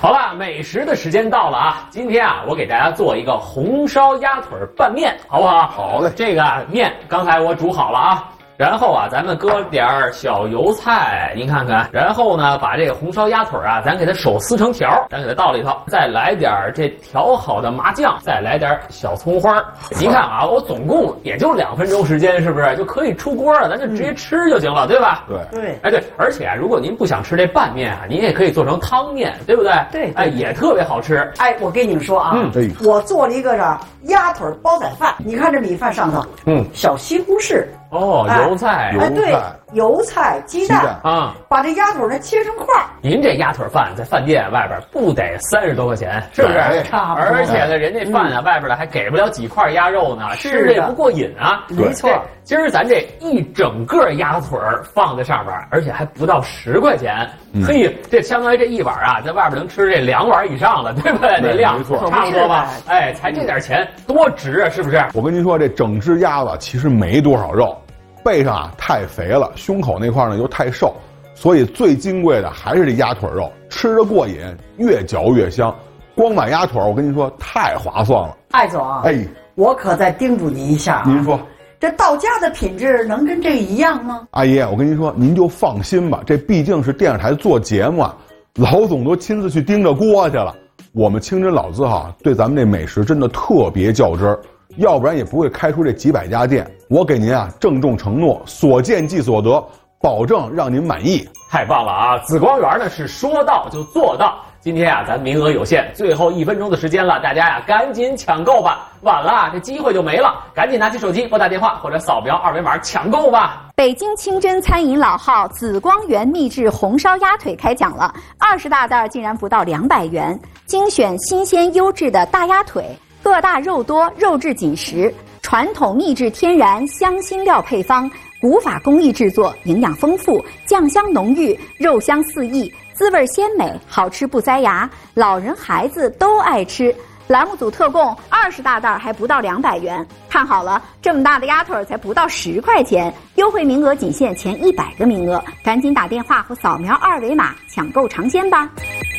好了，美食的时间到了啊！今天啊，我给大家做一个红烧鸭腿拌面，好不好？ 好嘞。 这个面刚才我煮好了啊。然后啊，咱们搁点小油菜，您看看。然后呢，把这个红烧鸭腿啊，咱给它手撕成条，咱给它倒里头，再来点这调好的麻酱，再来点小葱花。您看啊，我总共也就2分钟时间，是不是就可以出锅了？咱就直接吃就行了，对吧？ 对。 哎对，而且啊，如果您不想吃这拌面啊，您也可以做成汤面，对不对？ 对。 哎，也特别好吃。 哎，我跟你们说啊，我做了一个鸭腿煲仔饭，你看这米饭上头，小西红柿。 哦，油菜， 哎，对，油菜、鸡蛋啊， 把这鸭腿呢切成块。 您这鸭腿饭在饭店外边不得30多块钱，是不是？ 差不多。 而且呢，人家饭啊外边的还给不了几块鸭肉呢，吃这不过瘾啊。 没错， 今儿咱这一整个鸭腿放在上边，而且还不到10块钱，嘿，这相当于这一碗啊，在外边能吃这2碗以上了，对不对？那量没错， 差不多吧？哎，才这点钱多值啊，是不是？ 我跟您说，这整只鸭子其实没多少肉。背上啊太肥了，胸口那块呢又太瘦，所以最金贵的还是这鸭腿肉，吃着过瘾，越嚼越香。光买鸭腿，我跟您说太划算了。 艾总， 哎， 我可再叮嘱您一下啊， 您说这到家的品质能跟这个一样吗？ 阿姨，我跟您说，您就放心吧，这毕竟是电视台做节目啊，老总都亲自去盯着锅去了。我们清真老字号对咱们这美食真的特别较真儿。要不然也不会开出这几百家店。我给您啊郑重承诺，所见即所得，保证让您满意。 太棒了啊！紫光园呢是说到就做到。今天啊，咱名额有限，最后1分钟的时间了，大家呀赶紧抢购吧！晚了这机会就没了，赶紧拿起手机拨打电话或者扫描2维码抢购吧！ 北京清真餐饮老号紫光园秘制红烧鸭腿开讲了，20大袋竟然不到200元，精选新鲜优质的大鸭腿。个大肉多，肉质紧实，传统秘制天然香辛料配方，古法工艺制作，营养丰富，酱香浓郁，肉香四溢，滋味鲜美，好吃不塞牙，老人孩子都爱吃。栏目组特供20大袋还不到200元，看好了，这么大的鸭腿才不到10块钱，优惠名额仅限前100个名额，赶紧打电话或扫描2维码抢购尝鲜吧。